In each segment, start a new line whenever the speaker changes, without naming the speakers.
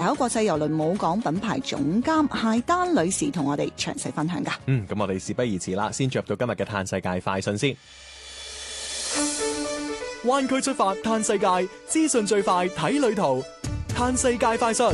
巧國際郵輪母港品牌總監謝丹女士同我哋詳細分享㗎。
咁我哋事不宜遲啦，先進入到今日嘅嘆世界快訊先。灣區出發嘆世界，資訊最快睇旅途，嘆世界快訊。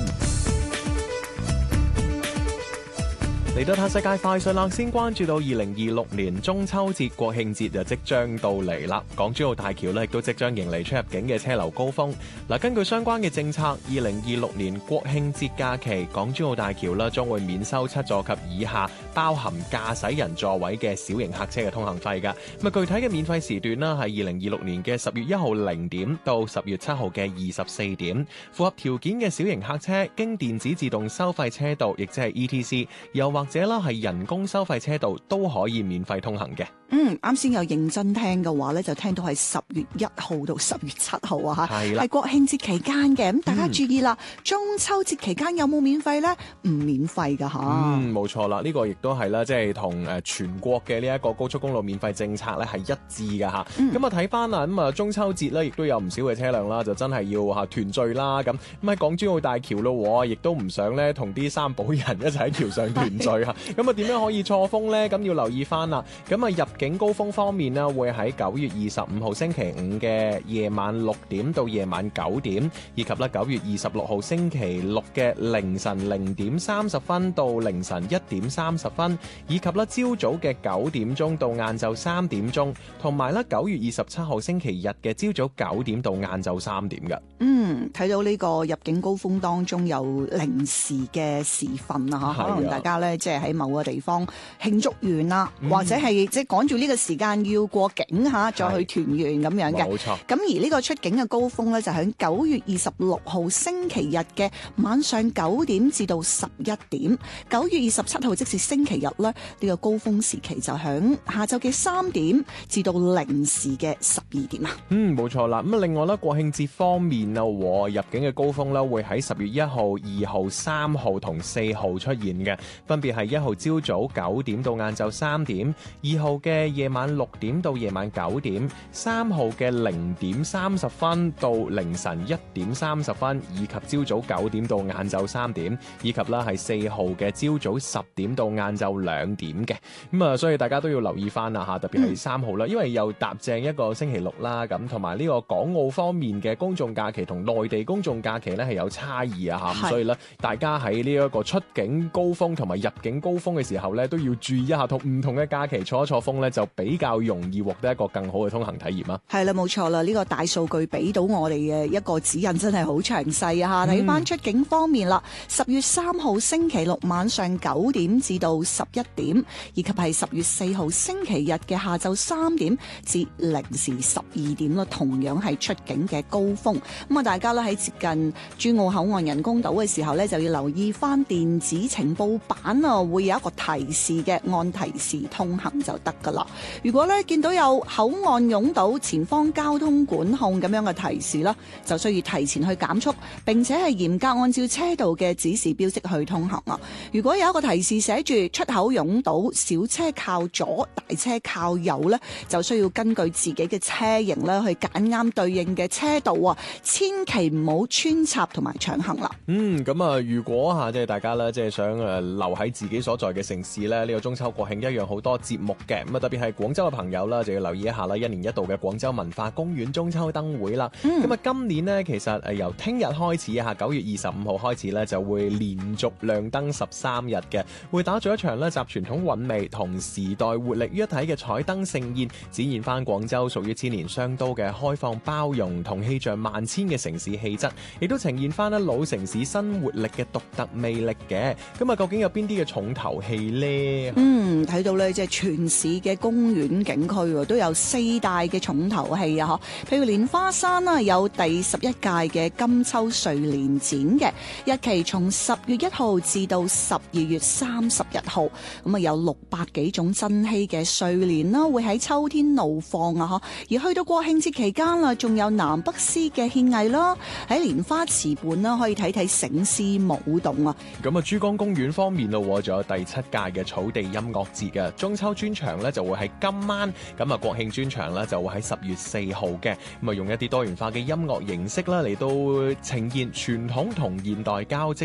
嚟到嘆世界快訊啦，先關注到2026年中秋節、國慶節就即將到嚟啦。港珠澳大橋咧亦都即將迎嚟出入境嘅車流高峰。嗱，根據相關嘅政策，2026年國慶節假期，港珠澳大橋咧將會免收7座及以下包含駕駛人座位嘅小型客車嘅通行費㗎。咁具體嘅免費時段啦，係2026年嘅10月1號0點到10月7號嘅24點。符合條件嘅小型客車經電子自動收費車道，亦即係 ETC， 又或者啦係人工收費車道都可以免費通行嘅。
啱先有認真聽嘅話咧，就聽到係10月1號到10月7號啊嚇，
係
國慶節期間嘅。咁大家注意啦，中秋節期間有冇免費咧？唔免費㗎嚇。
冇錯啦，呢個亦都係啦，即係同全國嘅呢一個高速公路免費政策咧係一致㗎嚇。咁啊睇翻啊，咁啊中秋節咧亦都有唔少嘅車輛啦，就真係要嚇團聚啦咁。咁喺港珠澳大橋咯，亦都唔想咧同啲三寶人一齊喺橋上團聚嚇。咁啊點樣可以錯峰咧？咁要留意翻啦。咁啊入境高峰方面呢，會喺9月25號星期五嘅夜晚6點到夜晚9點，以及咧9月26號星期六嘅凌晨0點30分到凌晨1點30分，以及咧朝早嘅9點鐘到晏晝3點鐘，同埋咧9月27號星期日嘅朝早9點到晏晝3點嘅。
睇到呢個入境高峰當中有零時嘅時分啊，可能大家咧即係喺某個地方慶祝完啦，或者係即係趕住呢個時間要過境再去團圓咁樣嘅。
冇錯。咁
而呢個出境嘅高峰咧就喺9月26號星期日嘅晚上9點至到11點，9月27號即是星期日咧，呢個高峰時期就喺下晝嘅3點至到零時嘅12點啊。
冇錯啦。咁另外咧，國慶節方面啊，入境嘅高峰咧會喺10月1號、2號、3號同4號出現嘅，分別係1號朝早9點到晏晝3點，2號嘅夜晚6點到夜晚9點，3號嘅0點30分到凌晨1點30分，以及朝早9點到晏晝3點，以及啦係4號嘅朝早10點到晏晝2點嘅。咁啊，所以大家都要留意翻啦嚇，特別係3號啦，因為又搭正一個星期六啦，咁同埋呢個港澳方面嘅公眾假期同內地公眾假期咧係有差異啊嚇，咁所以咧大家喺呢一個出境高峰同埋入境高峰嘅時候咧都要注意一下，同唔同嘅假期錯一錯峰咧就比較容易獲得一個更好嘅通行體驗啊。
係啦，冇錯啦，呢個大數據俾到我哋嘅一個指引真係好詳細啊嚇。睇翻出境方面啦，10月3號星期六晚上9點至到11點，以及係10月4號星期日嘅下晝3點至零時12點啦，同樣係出境嘅高峰。咁啊，大家咧喺接近珠澳口岸人工島嘅時候咧，就要留意翻電子情報板啊，會有一個提示嘅，按提示通行就得噶啦。如果咧見到有口岸擁堵、前方交通管控咁樣嘅提示啦，就需要提前去減速，並且係嚴格按照車道嘅指示標識去通行啊。如果有一個提示寫住出口擁堵，小車靠左，大車靠右咧，就需要根據自己嘅車型咧去揀啱對應嘅車道啊，千祈唔好穿插同埋搶行啦。
咁啊，如果即係大家咧，即係想留喺自己所在嘅城市咧，呢個中秋國慶一樣好多節目嘅。咁啊，特別係廣州嘅朋友啦，就要留意一下啦，1年1度嘅廣州文化公園中秋燈會啦。咁啊，今年呢，其實由聽日開始啊，9月25號開始咧，就會連續亮燈13日嘅，會打造一場咧集傳統韻味同時代活力於一體嘅彩燈盛宴，展現翻廣州屬於千年商都嘅開放包容同氣象萬千嘅城市氣質，亦都呈現翻咧老城市新活力嘅獨特魅力嘅。咁啊，究竟有邊啲嘅重頭戲呢？
睇到咧，即係全市嘅公園景區都有4大嘅重頭戲啊！譬如蓮花山啦，有第11屆嘅金秋睡蓮展嘅，日期從10月1號至到12月31號，咁啊有600幾種珍稀嘅睡蓮啦，會喺秋天怒放啊！而去到國慶節期間啦，仲有南北獅嘅獻藝啦，喺蓮花池畔啦，可以睇睇醒獅舞動啊！
咁啊，珠江公園方面咯，仲有第7屆嘅草地音樂節嘅中秋專場咧，就會喺今晚；咁啊，國慶專場咧就會喺10月4號嘅。咁啊，用一啲多元化嘅音樂形式啦，嚟到呈現傳統同現代交織